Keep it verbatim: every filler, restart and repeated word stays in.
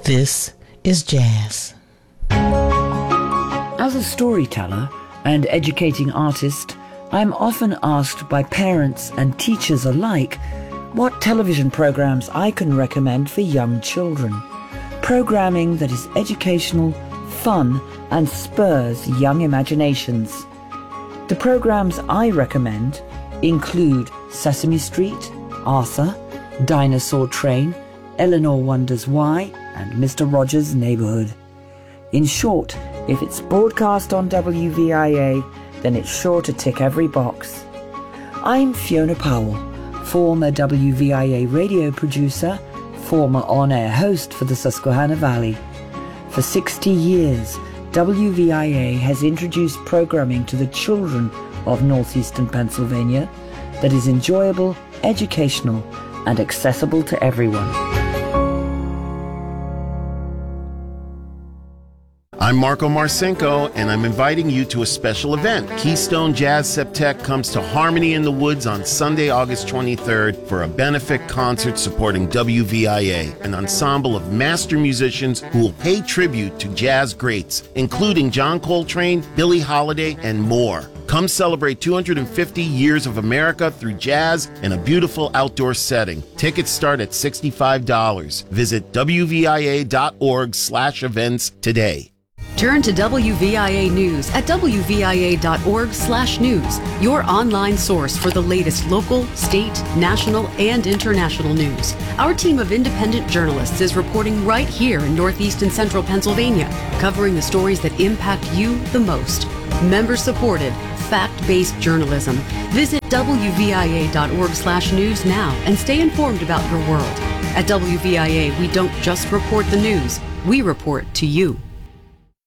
This is jazz. As a storyteller and educating artist, I'm often asked by parents and teachers alike what television programs I can recommend for young children. Programming that is educational, fun, and spurs young imaginations. The programs I recommend include Sesame Street, Arthur, Dinosaur Train, Eleanor Wonders Why, and Mister Rogers' Neighborhood. In short, if it's broadcast on W V I A, then it's sure to tick every box. I'm Fiona Powell, former W V I A radio producer, former on-air host for the Susquehanna Valley. For sixty years, W V I A has introduced programming to the children of northeastern Pennsylvania that is enjoyable, educational, and accessible to everyone. I'm Marco Marcinko, and I'm inviting you to a special event. Keystone Jazz Septet comes to Harmony in the Woods on Sunday, August twenty-third for a benefit concert supporting W V I A, an ensemble of master musicians who will pay tribute to jazz greats, including John Coltrane, Billie Holiday, and more. Come celebrate two hundred fifty years of America through jazz in a beautiful outdoor setting. Tickets start at sixty-five dollars. Visit W V I A dot org slash events today. Turn to W V I A News at W V I A dot org slash news, your online source for the latest local, state, national, and international news. Our team of independent journalists is reporting right here in Northeast and Central Pennsylvania, covering the stories that impact you the most. Member-supported, fact-based journalism. Visit W V I A dot org slash news now and stay informed about your world. At W V I A, we don't just report the news, we report to you.